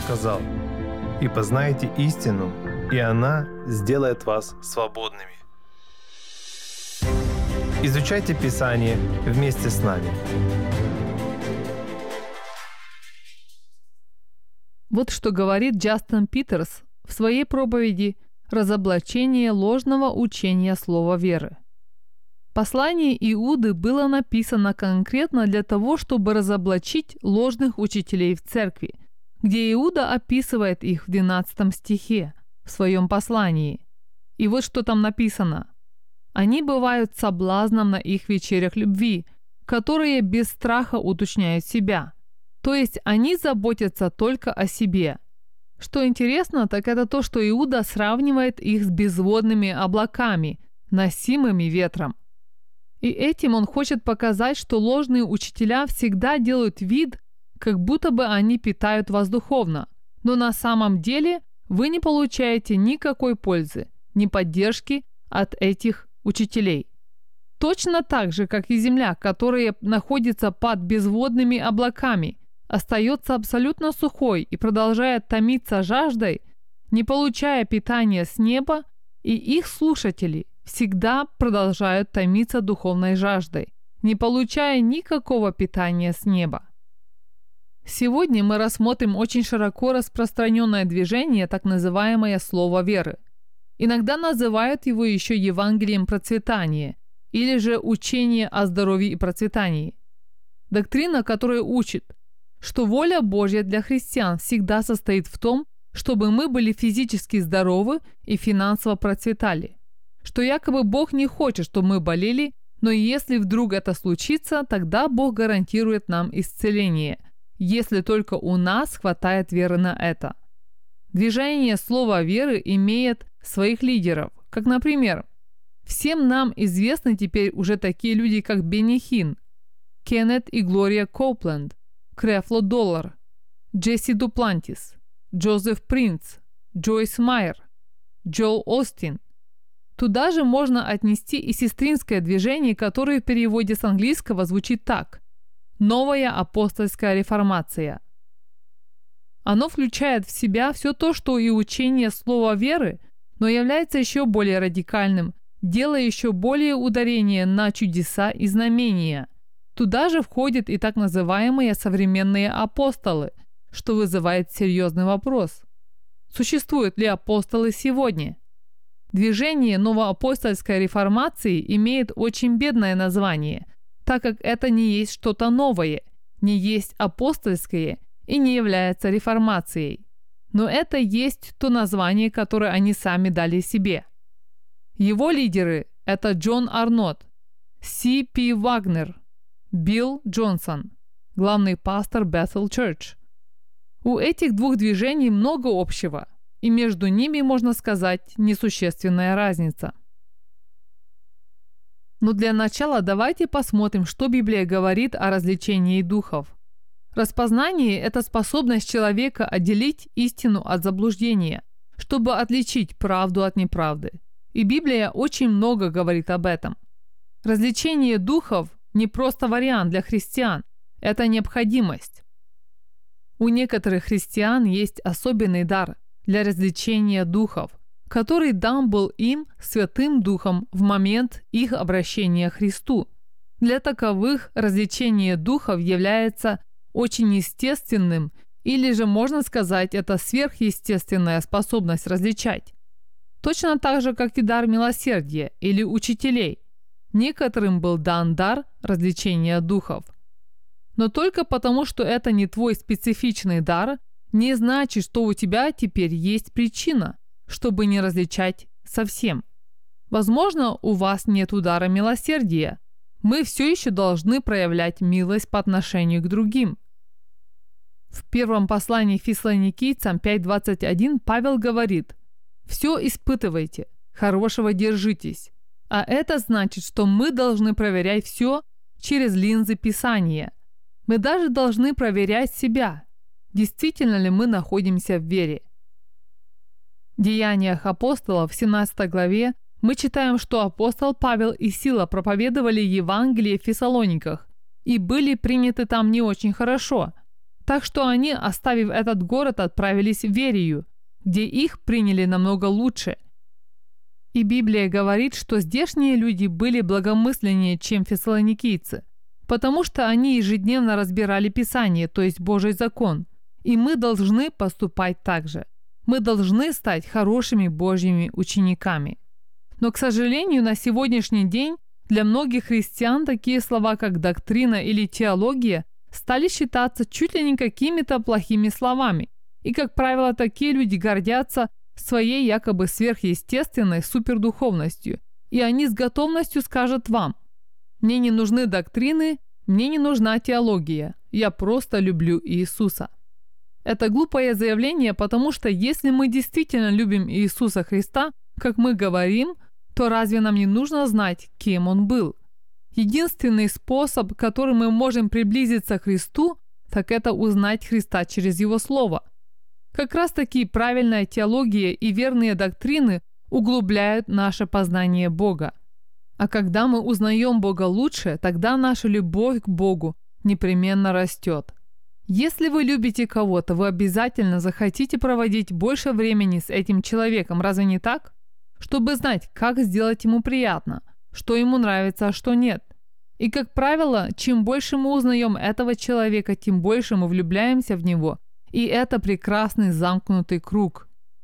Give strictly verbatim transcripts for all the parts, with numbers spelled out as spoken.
сказал: «И познаете истину, и она сделает вас свободными». Изучайте Писание вместе с нами. Вот что говорит Джастин Питерс в своей проповеди «Разоблачение ложного учения слова веры». Послание Иуды было написано конкретно для того, чтобы разоблачить ложных учителей в церкви, где Иуда описывает их в двенадцатом стихе в своем послании. И вот что там написано. «Они бывают соблазном на их вечерях любви, которые без страха уточняют себя». То есть они заботятся только о себе. Что интересно, так это то, что Иуда сравнивает их с безводными облаками, носимыми ветром. И этим он хочет показать, что ложные учителя всегда делают вид, как будто бы они питают вас духовно, но на самом деле вы не получаете никакой пользы, ни поддержки от этих учителей. Точно так же, как и земля, которая находится под безводными облаками, остается абсолютно сухой и продолжает томиться жаждой, не получая питания с неба, и их слушатели всегда продолжают томиться духовной жаждой, не получая никакого питания с неба. Сегодня мы рассмотрим очень широко распространенное движение, так называемое слово веры. Иногда называют его еще Евангелием процветания или же учение о здоровье и процветании. Доктрина, которая учит, что воля Божья для христиан всегда состоит в том, чтобы мы были физически здоровы и финансово процветали. Что якобы Бог не хочет, чтобы мы болели, но если вдруг это случится, тогда Бог гарантирует нам исцеление, если только у нас хватает веры на это. Движение слова веры имеет своих лидеров, как, например, всем нам известны теперь уже такие люди, как Бенни Хинн, Кеннет и Глория Коупленд, Крефло Доллар, Джесси Дуплантис, Джозеф Принц, Джойс Майер, Джоэл Остин. Туда же можно отнести и сестринское движение, которое в переводе с английского звучит так: «Новая апостольская реформация». Оно включает в себя все то, что и учение слова веры, но является еще более радикальным, делая еще более ударение на чудеса и знамения. Туда же входят и так называемые современные апостолы, что вызывает серьезный вопрос. Существуют ли апостолы сегодня? Движение новоапостольской реформации имеет очень бедное название, так как это не есть что-то новое, не есть апостольское и не является реформацией. Но это есть то название, которое они сами дали себе. Его лидеры – это Джон Арнотт, Си Пи Вагнер, Билл Джонсон, главный пастор Bethel Church. У этих двух движений много общего, и между ними, можно сказать, несущественная разница. Но для начала давайте посмотрим, что Библия говорит о развлечении духов. Распознание – это способность человека отделить истину от заблуждения, чтобы отличить правду от неправды. И Библия очень много говорит об этом. Развлечение духов – не просто вариант для христиан, это необходимость. У некоторых христиан есть особенный дар для развлечения духов, который дан был им Святым Духом в момент их обращения к Христу. Для таковых развлечение духов является очень естественным, или же, можно сказать, это сверхъестественная способность различать. Точно так же, как и дар милосердия или учителей. Некоторым был дан дар развлечения духов. Но только потому, что это не твой специфичный дар, не значит, что у тебя теперь есть причина, чтобы не различать совсем. Возможно, у вас нет дара милосердия. Мы все еще должны проявлять милость по отношению к другим. В первом послании Фессалоникийцам пять двадцать один Павел говорит: «Все испытывайте, хорошего держитесь». А это значит, что мы должны проверять все через линзы Писания. Мы даже должны проверять себя, действительно ли мы находимся в вере. В Деяниях апостолов в семнадцатой главе мы читаем, что апостол Павел и Сила проповедовали Евангелие в Фессалониках и были приняты там не очень хорошо, Так что они, оставив этот город, отправились в Верию, где их приняли намного лучше. И Библия говорит, что здешние люди были благомысленнее, чем фессалоникийцы, потому что они ежедневно разбирали Писание, то есть Божий закон. И мы должны поступать так же. Мы должны стать хорошими Божьими учениками. Но, к сожалению, на сегодняшний день для многих христиан такие слова, как доктрина или теология, стали считаться чуть ли не какими-то плохими словами. И, как правило, такие люди гордятся своей якобы сверхъестественной супердуховностью. И они с готовностью скажут вам: «Мне не нужны доктрины, мне не нужна теология, я просто люблю Иисуса». Это глупое заявление, потому что если мы действительно любим Иисуса Христа, как мы говорим, то разве нам не нужно знать, кем Он был? Единственный способ, которым мы можем приблизиться к Христу, так это узнать Христа через Его Слово. Как раз таки правильная теология и верные доктрины углубляют наше познание Бога. А когда мы узнаем Бога лучше, тогда наша любовь к Богу непременно растет. Если вы любите кого-то, вы обязательно захотите проводить больше времени с этим человеком, разве не так? Чтобы знать, как сделать ему приятно, что ему нравится, а что нет. И, как правило, чем больше мы узнаем этого человека, тем больше мы влюбляемся в него. И это прекрасный замкнутый круг.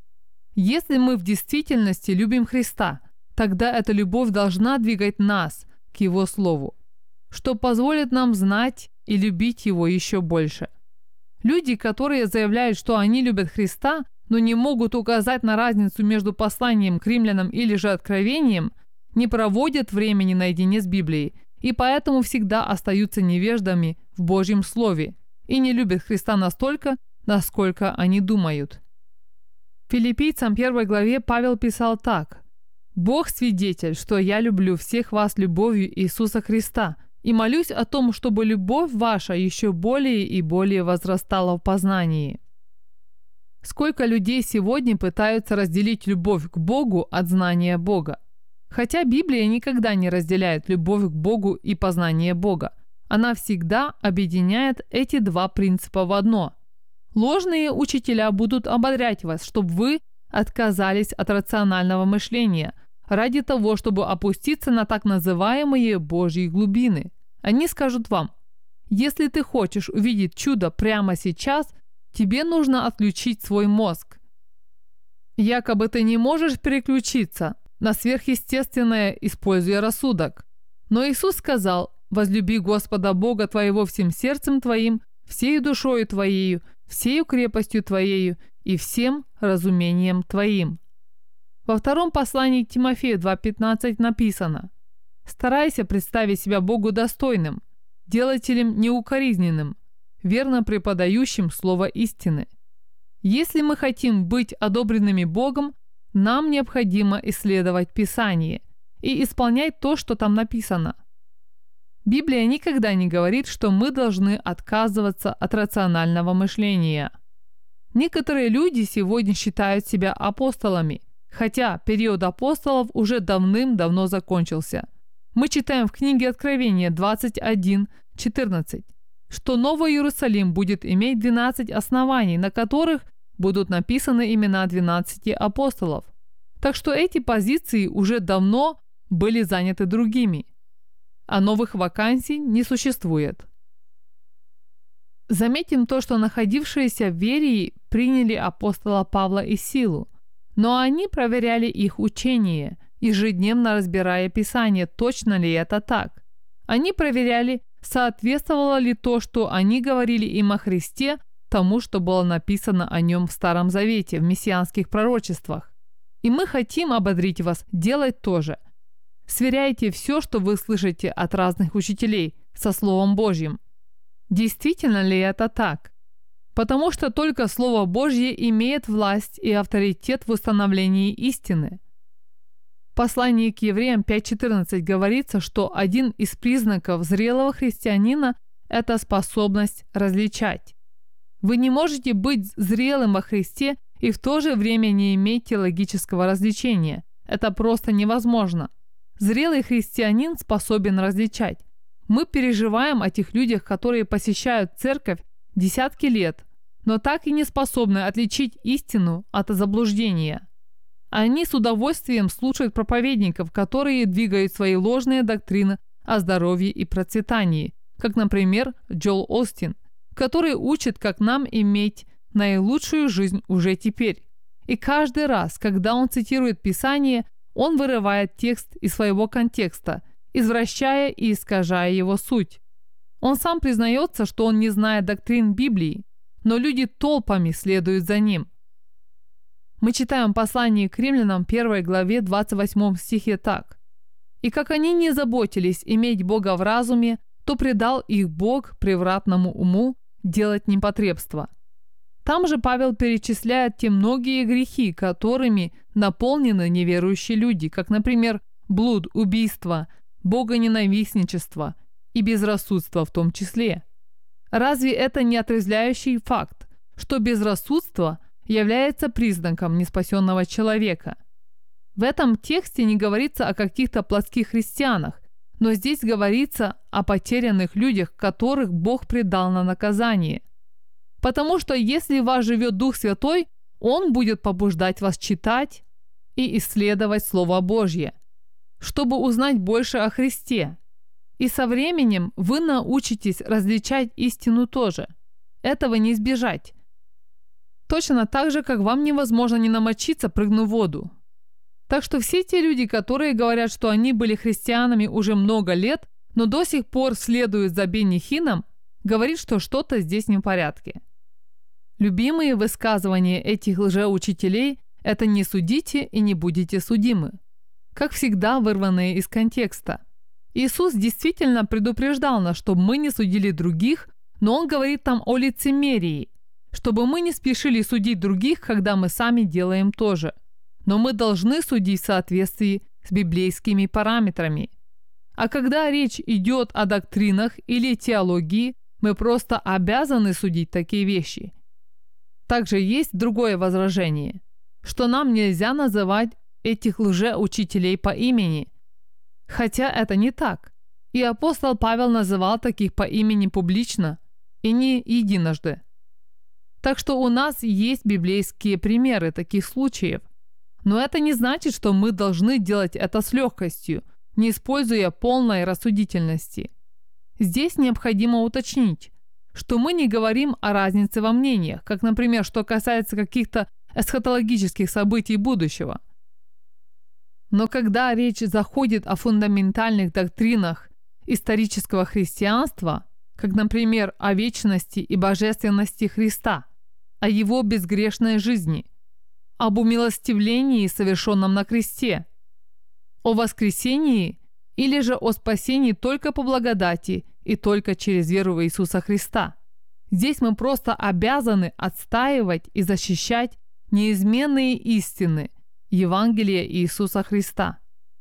Если мы в действительности любим Христа, тогда эта любовь должна двигать нас к Его Слову, что позволит нам знать и любить Его еще больше. Люди, которые заявляют, что они любят Христа, но не могут указать на разницу между посланием к римлянам или же откровением, не проводят времени наедине с Библией и поэтому всегда остаются невеждами в Божьем Слове и не любят Христа настолько, насколько они думают. Филиппийцам первой главе Павел писал так: «Бог свидетель, что я люблю всех вас любовью Иисуса Христа, и молюсь о том, чтобы любовь ваша еще более и более возрастала в познании». Сколько людей сегодня пытаются разделить любовь к Богу от знания Бога? Хотя Библия никогда не разделяет любовь к Богу и познание Бога. Она всегда объединяет эти два принципа в одно. Ложные учителя будут ободрять вас, чтобы вы отказались от рационального мышления ради того, чтобы опуститься на так называемые Божьи глубины. Они скажут вам: если ты хочешь увидеть чудо прямо сейчас, тебе нужно отключить свой мозг. Якобы ты не можешь переключиться на сверхъестественное, используя рассудок. Но Иисус сказал: «Возлюби Господа Бога твоего всем сердцем твоим, всею душою твоею, всею крепостью твоею и всем разумением твоим». Во втором послании к Тимофею два пятнадцать написано: «Старайся представить себя Богу достойным, делателем неукоризненным, верно преподающим слово истины». Если мы хотим быть одобренными Богом, нам необходимо исследовать Писание и исполнять то, что там написано. Библия никогда не говорит, что мы должны отказываться от рационального мышления. Некоторые люди сегодня считают себя апостолами, хотя период апостолов уже давным-давно закончился. Мы читаем в книге Откровения двадцать один четырнадцать, что Новый Иерусалим будет иметь двенадцать оснований, на которых будут написаны имена двенадцати апостолов. Так что эти позиции уже давно были заняты другими, а новых вакансий не существует. Заметим то, что находившиеся в Верии приняли апостола Павла и Силу, но они проверяли их учение, ежедневно разбирая Писание, точно ли это так. Они проверяли, соответствовало ли то, что они говорили им о Христе, тому, что было написано о нем в Старом Завете, в мессианских пророчествах. И мы хотим ободрить вас делать то же. Сверяйте все, что вы слышите от разных учителей, со Словом Божьим. Действительно ли это так? Потому что только Слово Божье имеет власть и авторитет в установлении истины. В послании к Евреям пять четырнадцать говорится, что один из признаков зрелого христианина – это способность различать. Вы не можете быть зрелым во Христе и в то же время не иметь теологического различения. Это просто невозможно. Зрелый христианин способен различать. Мы переживаем о тех людях, которые посещают церковь десятки лет, но так и не способны отличить истину от заблуждения. Они с удовольствием слушают проповедников, которые двигают свои ложные доктрины о здоровье и процветании, как, например, Джоэл Остин, который учит, как нам иметь наилучшую жизнь уже теперь. И каждый раз, когда он цитирует Писание, он вырывает текст из своего контекста, извращая и искажая его суть. Он сам признается, что он не знает доктрин Библии, но люди толпами следуют за ним. Мы читаем послание к римлянам первой главе двадцать восьмом стихе так. «И как они не заботились иметь Бога в разуме, то предал их Бог превратному уму делать непотребство». Там же Павел перечисляет те многие грехи, которыми наполнены неверующие люди, как, например, блуд, убийство, богоненавистничество и безрассудство в том числе. Разве это не отрезвляющий факт, что безрассудство является признаком неспасенного человека? В этом тексте не говорится о каких-то плотских христианах, но здесь говорится о потерянных людях, которых Бог предал на наказание. Потому что если в вас живет Дух Святой, Он будет побуждать вас читать и исследовать Слово Божье, чтобы узнать больше о Христе. И со временем вы научитесь различать истину тоже. Этого не избежать. Точно так же, как вам невозможно не намочиться, прыгнув в воду. Так что все те люди, которые говорят, что они были христианами уже много лет, но до сих пор следуют за Бенни Хинном, говорит, что что-то здесь не в порядке. Любимые высказывания этих лжеучителей – это «не судите и не будете судимы», как всегда вырванные из контекста. Иисус действительно предупреждал нас, чтобы мы не судили других, но Он говорит там о лицемерии, чтобы мы не спешили судить других, когда мы сами делаем то же. Но мы должны судить в соответствии с библейскими параметрами. А когда речь идет о доктринах или теологии, мы просто обязаны судить такие вещи. Также есть другое возражение, что нам нельзя называть этих лжеучителей по имени. Хотя это не так. И апостол Павел называл таких по имени публично и не единожды. Так что у нас есть библейские примеры таких случаев. Но это не значит, что мы должны делать это с легкостью, не используя полной рассудительности. Здесь необходимо уточнить, что мы не говорим о разнице во мнениях, как, например, что касается каких-то эсхатологических событий будущего. Но когда речь заходит о фундаментальных доктринах исторического христианства, как, например, о вечности и божественности Христа, о Его безгрешной жизни, об умилостивлении, совершенном на кресте, о воскресении или же о спасении только по благодати и только через веру в Иисуса Христа. Здесь мы просто обязаны отстаивать и защищать неизменные истины Евангелия Иисуса Христа.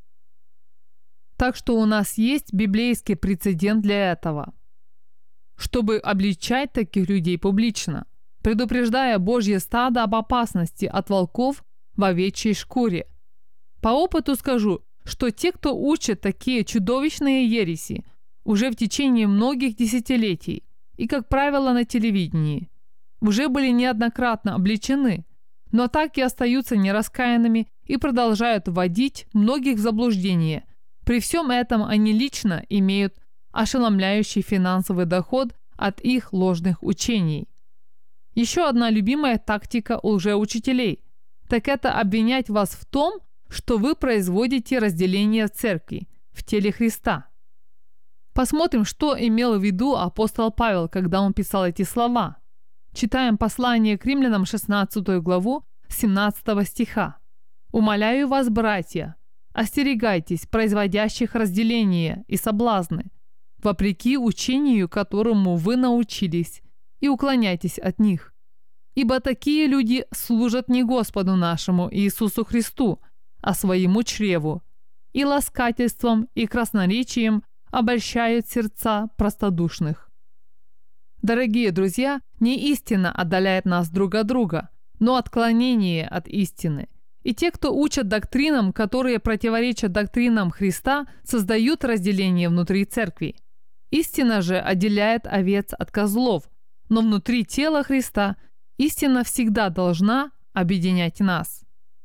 Так что у нас есть библейский прецедент для этого, чтобы обличать таких людей публично, предупреждая Божье стадо об опасности от волков в овечьей шкуре. По опыту скажу, что те, кто учат такие чудовищные ереси уже в течение многих десятилетий и, как правило, на телевидении, уже были неоднократно обличены, но так и остаются нераскаянными и продолжают вводить многих в заблуждение. При всем этом они лично имеют ошеломляющий финансовый доход от их ложных учений. Еще одна любимая тактика у лжеучителей – так это обвинять вас в том, что вы производите разделение в церкви, в теле Христа. Посмотрим, что имел в виду апостол Павел, когда он писал эти слова. Читаем послание к римлянам шестнадцатую главу семнадцатого стиха. «Умоляю вас, братья, остерегайтесь производящих разделения и соблазны, вопреки учению, которому вы научились, и уклоняйтесь от них. Ибо такие люди служат не Господу нашему Иисусу Христу, а своему чреву, и ласкательством и красноречием обольщают сердца простодушных». Дорогие друзья, не истина отдаляет нас друг от друга, но отклонение от истины. И те, кто учат доктринам, которые противоречат доктринам Христа, создают разделение внутри церкви. Истина же отделяет овец от козлов, но внутри тела Христа истина всегда должна объединять нас.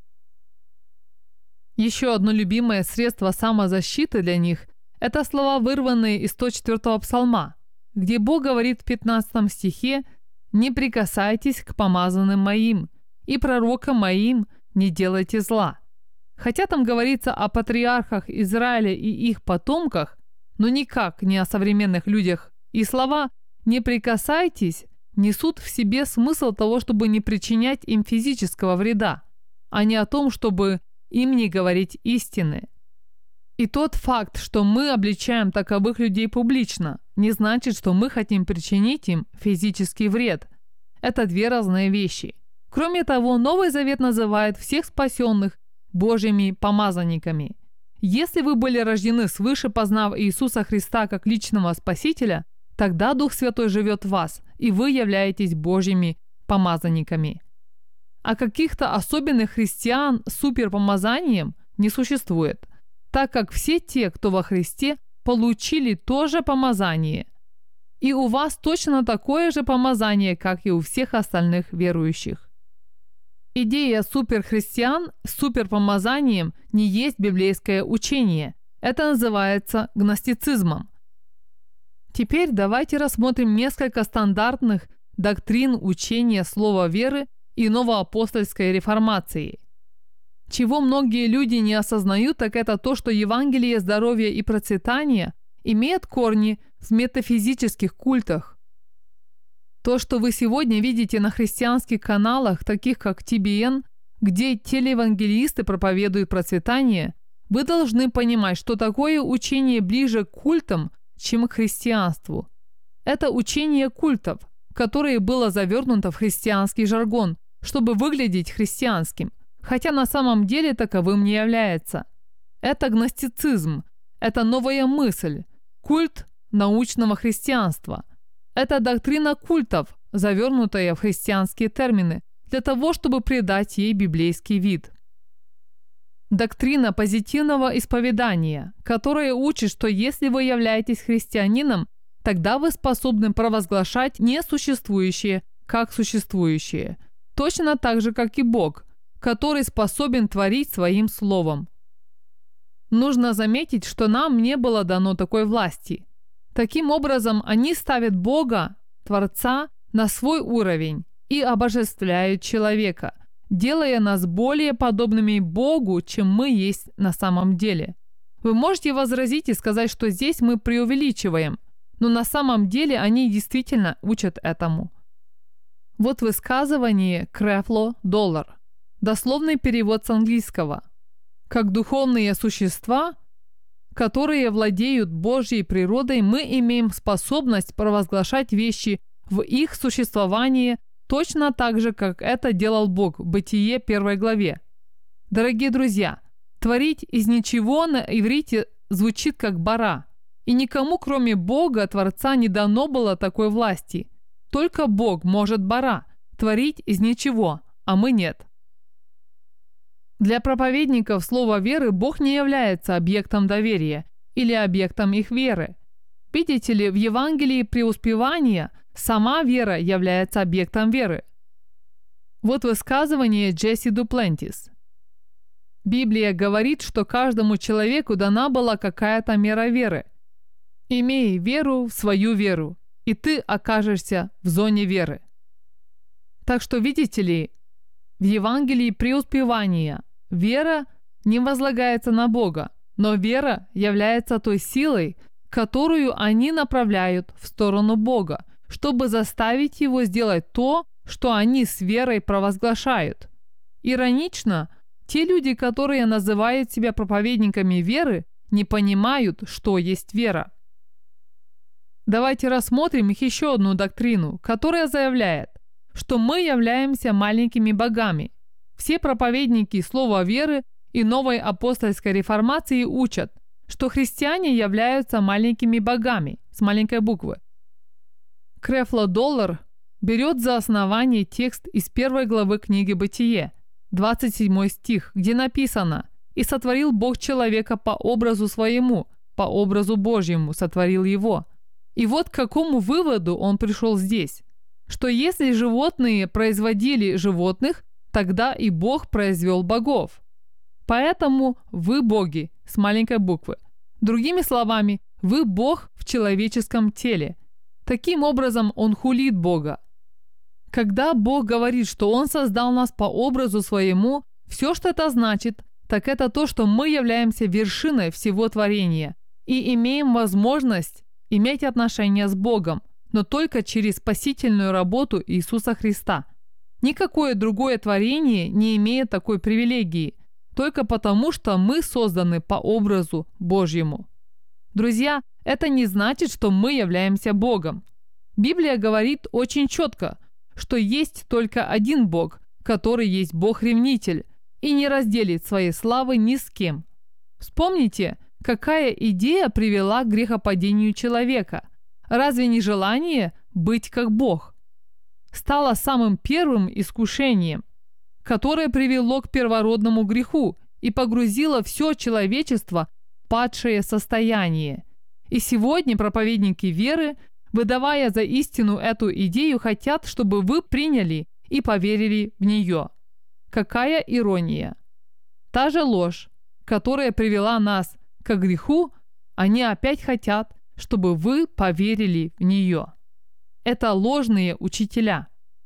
Еще одно любимое средство самозащиты для них – это слова, вырванные из сто четвёртого псалма, где Бог говорит в пятнадцатом стихе: «Не прикасайтесь к помазанным моим, и пророкам моим не делайте зла». Хотя там говорится о патриархах Израиля и их потомках, но никак не о современных людях, и слова «не прикасайтесь» несут в себе смысл того, чтобы не причинять им физического вреда, а не о том, чтобы им не говорить истины. И тот факт, что мы обличаем таковых людей публично, не значит, что мы хотим причинить им физический вред. Это две разные вещи. Кроме того, Новый Завет называет всех спасенных Божьими помазанниками. Если вы были рождены свыше, познав Иисуса Христа как личного Спасителя, тогда Дух Святой живет в вас, и вы являетесь Божьими помазанниками. А каких-то особенных христиан с суперпомазанием не существует, так как все те, кто во Христе, получили то же помазание. И у вас точно такое же помазание, как и у всех остальных верующих. Идея суперхристиан с суперпомазанием не есть библейское учение. Это называется гностицизмом. Теперь давайте рассмотрим несколько стандартных доктрин учения слова веры и новоапостольской реформации. Чего многие люди не осознают, так это то, что Евангелие здоровья и процветания имеет корни в метафизических культах. То, что вы сегодня видите на христианских каналах, таких как Ти Би Эн, где телеевангелисты проповедуют процветание, вы должны понимать, что такое учение ближе к культам, чем к христианству. Это учение культов, которое было завернуто в христианский жаргон, чтобы выглядеть христианским, хотя на самом деле таковым не является. Это гностицизм, это новая мысль, культ научного христианства. Это доктрина культов, завернутая в христианские термины, для того, чтобы придать ей библейский вид. Доктрина позитивного исповедания, которая учит, что если вы являетесь христианином, тогда вы способны провозглашать несуществующее как существующее, точно так же, как и Бог, который способен творить своим словом. Нужно заметить, что нам не было дано такой власти. Таким образом, они ставят Бога, Творца, на свой уровень и обожествляют человека, делая нас более подобными Богу, чем мы есть на самом деле. Вы можете возразить и сказать, что здесь мы преувеличиваем, но на самом деле они действительно учат этому. Вот высказывание Крефло Доллар. Дословный перевод с английского. Как духовные существа, которые владеют Божьей природой, мы имеем способность провозглашать вещи в их существовании точно так же, как это делал Бог в Бытие первой главе. Дорогие друзья, творить из ничего на иврите звучит как бара, и никому, кроме Бога, Творца, не дано было такой власти. Только Бог может бара, творить из ничего, а мы нет. Для проповедников слова веры Бог не является объектом доверия или объектом их веры. Видите ли, в Евангелии преуспевания сама вера является объектом веры. Вот высказывание Джесси Дуплентис. Библия говорит, что каждому человеку дана была какая-то мера веры. Имей веру в свою веру, и ты окажешься в зоне веры. Так что, видите ли, в Евангелии преуспевания вера не возлагается на Бога, но вера является той силой, которую они направляют в сторону Бога, чтобы заставить Его сделать то, что они с верой провозглашают. Иронично, те люди, которые называют себя проповедниками веры, не понимают, что есть вера. Давайте рассмотрим их еще одну доктрину, которая заявляет, что мы являемся маленькими богами. Все проповедники слова веры и новой апостольской реформации учат, что христиане являются маленькими богами с маленькой буквы. Крефло Доллар берет за основание текст из первой главы книги Бытие, двадцать седьмой стих, где написано: «И сотворил Бог человека по образу своему, по образу Божьему сотворил его». И вот к какому выводу он пришел здесь. что если животные производили животных, тогда и Бог произвел богов. Поэтому вы боги с маленькой буквы. Другими словами, вы Бог в человеческом теле. Таким образом, он хулит Бога. Когда Бог говорит, что Он создал нас по образу Своему, все, что это значит, так это то, что мы являемся вершиной всего творения и имеем возможность иметь отношения с Богом, но только через спасительную работу Иисуса Христа. Никакое другое творение не имеет такой привилегии, только потому, что мы созданы по образу Божьему. Друзья, это не значит, что мы являемся Богом. Библия говорит очень четко, что есть только один Бог, который есть Бог-ревнитель, и не разделит своей славы ни с кем. Вспомните, какая идея привела к грехопадению человека. Разве не желание быть как Бог стало самым первым искушением, которое привело к первородному греху и погрузило все человечество в падшее состояние? И сегодня проповедники веры, выдавая за истину эту идею, хотят, чтобы вы приняли и поверили в нее. Какая ирония! Та же ложь, которая привела нас к греху, они опять хотят, чтобы вы поверили в нее. Это ложные учителя.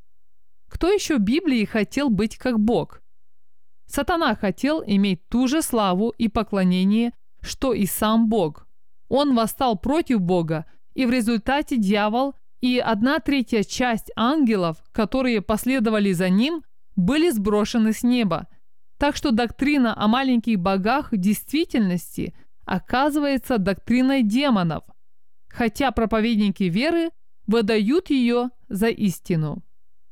Кто еще в Библии хотел быть как Бог? Сатана хотел иметь ту же славу и поклонение, что и сам Бог. Он восстал против Бога, и в результате дьявол и одна третья часть ангелов, которые последовали за ним, были сброшены с неба. Так что доктрина о маленьких богах в действительности оказывается доктриной демонов, хотя проповедники веры выдают ее за истину.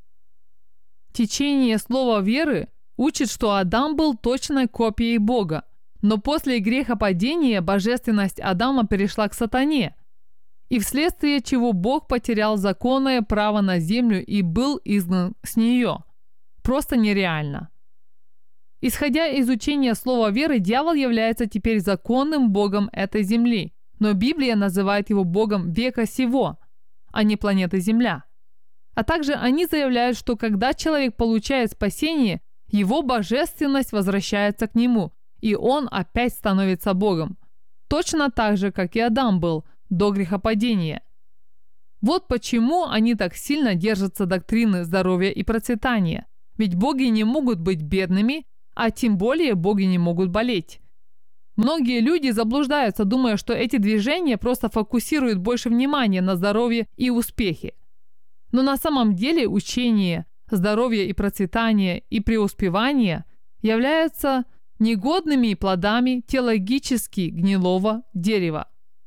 Течение слова веры учит, что Адам был точной копией Бога, но после грехопадения божественность Адама перешла к сатане, и вследствие чего Бог потерял законное право на землю и был изгнан с нее. Просто нереально. Исходя из учения слова веры, дьявол является теперь законным богом этой земли, но Библия называет его богом века сего, а не планеты Земля. А также они заявляют, что когда человек получает спасение, его божественность возвращается к нему, и он опять становится Богом. Точно так же, как и Адам был до грехопадения. Вот почему они так сильно держатся доктрины здоровья и процветания. Ведь боги не могут быть бедными, а тем более боги не могут болеть. Многие люди заблуждаются, думая, что эти движения просто фокусируют больше внимания на здоровье и успехе. Но на самом деле учение здоровья и процветания и преуспевания являются негодными плодами теологически гнилого дерева.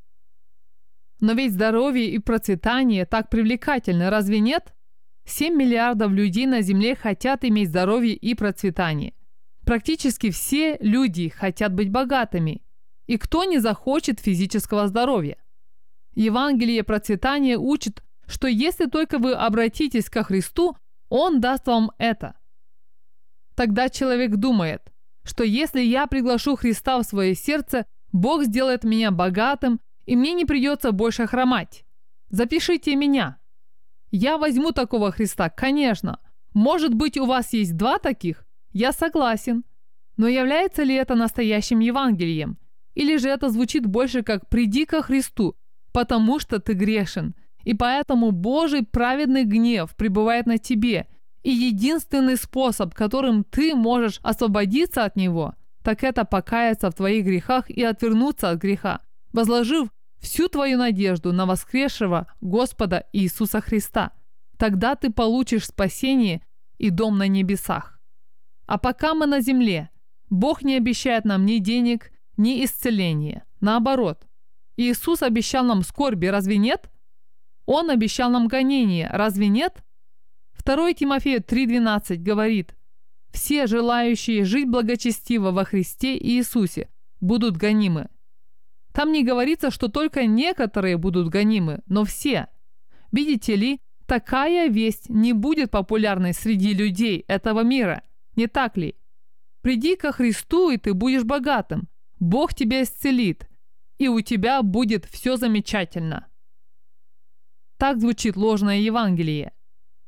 Но ведь здоровье и процветание так привлекательны, разве нет? семь миллиардов людей на Земле хотят иметь здоровье и процветание. Практически все люди хотят быть богатыми. И кто не захочет физического здоровья? Евангелие процветания учит, что если только вы обратитесь ко Христу, Он даст вам это. Тогда человек думает, что если я приглашу Христа в свое сердце, Бог сделает меня богатым, и мне не придется больше хромать. Запишите меня. Я возьму такого Христа, конечно. Может быть, у вас есть два таких? Я согласен. Но является ли это настоящим Евангелием? Или же это звучит больше как «приди ко Христу, потому что ты грешен, и поэтому Божий праведный гнев пребывает на тебе, и единственный способ, которым ты можешь освободиться от него, так это покаяться в твоих грехах и отвернуться от греха, возложив всю твою надежду на воскресшего Господа Иисуса Христа. Тогда ты получишь спасение и дом на небесах. А пока мы на земле, Бог не обещает нам ни денег, ни исцеления. Наоборот, Иисус обещал нам скорби, разве нет? Он обещал нам гонения, разве нет? второе Тимофею три двенадцать говорит: «Все желающие жить благочестиво во Христе Иисусе будут гонимы». Там не говорится, что только некоторые будут гонимы, но все. Видите ли, такая весть не будет популярной среди людей этого мира, не так ли? Приди ко Христу, и ты будешь богатым. Бог тебя исцелит, и у тебя будет все замечательно. Так звучит ложное Евангелие.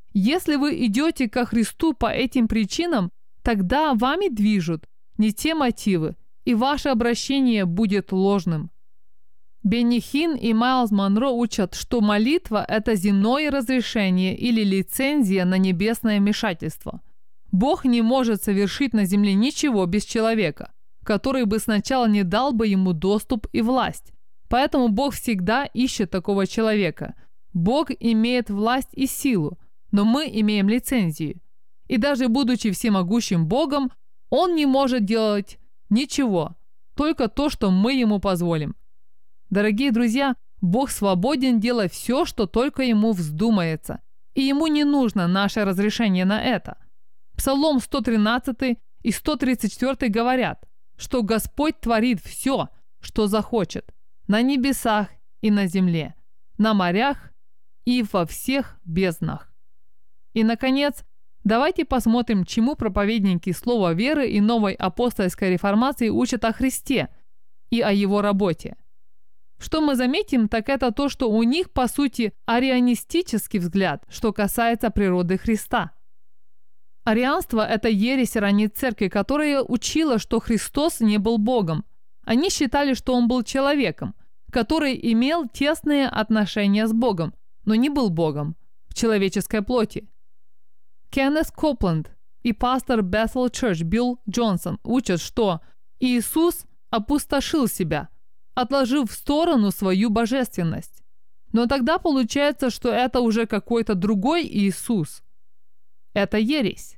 Если вы идете ко Христу по этим причинам, тогда вами движут не те мотивы, и ваше обращение будет ложным. Бенни Хинн и Майлз Монро учат, что молитва – это земное разрешение или лицензия на небесное вмешательство. Бог не может совершить на земле ничего без человека, который бы сначала не дал бы ему доступ и власть. Поэтому Бог всегда ищет такого человека. Бог имеет власть и силу, но мы имеем лицензию. И даже будучи всемогущим Богом, Он не может делать ничего, только то, что мы Ему позволим. Дорогие друзья, Бог свободен делать все, что только Ему вздумается, и Ему не нужно наше разрешение на это. Псалом сто тринадцатый и сто тридцать четвёртый говорят, что Господь творит все, что захочет, на небесах и на земле, на морях и во всех безднах. И, наконец, давайте посмотрим, чему проповедники Слова веры и новой апостольской реформации учат о Христе и о Его работе. Что мы заметим, так это то, что у них, по сути, арианистический взгляд, что касается природы Христа. Арианство – это ересь ранней церкви, которая учила, что Христос не был Богом. Они считали, что Он был человеком, который имел тесные отношения с Богом, но не был Богом в человеческой плоти. Кеннет Копленд и пастор Bethel Church Билл Джонсон учат, что Иисус опустошил себя, отложив в сторону свою божественность. Но тогда получается, что это уже какой-то другой Иисус. Это ересь.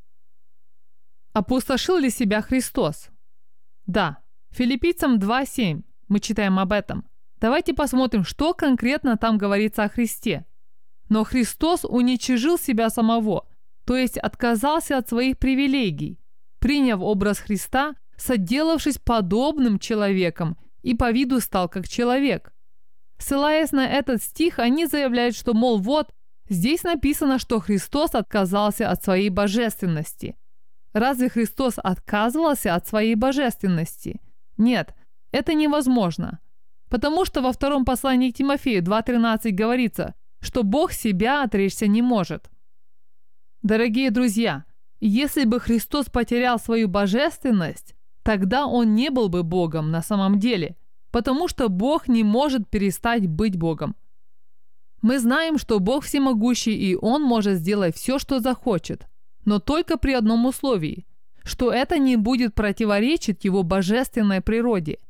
Опустошил ли себя Христос? Да. Филиппийцам два семь мы читаем об этом. Давайте посмотрим, что конкретно там говорится о Христе. Но Христос уничижил себя самого, то есть отказался от своих привилегий, приняв образ Христа, соделавшись подобным человеком, и по виду стал как человек. Ссылаясь на этот стих, они заявляют, что, мол, вот, здесь написано, что Христос отказался от своей божественности. Разве Христос отказывался от своей божественности? Нет, это невозможно. Потому что во втором послании к Тимофею два тринадцать говорится, что Бог себя отречься не может. Дорогие друзья, если бы Христос потерял свою божественность, тогда Он не был бы Богом на самом деле, потому что Бог не может перестать быть Богом. Мы знаем, что Бог всемогущий, и Он может сделать все, что захочет, но только при одном условии, что это не будет противоречить Его божественной природе.